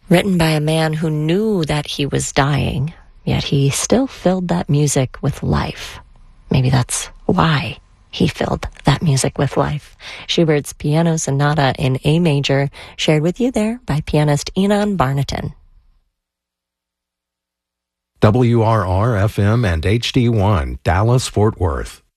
written by a man who knew that he was dying, yet he still filled that music with life. Maybe that's why he filled that music with life. Schubert's Piano Sonata in A major, shared with you there by pianist Enon Barnaton. WRR-FM and HD1, Dallas-Fort Worth.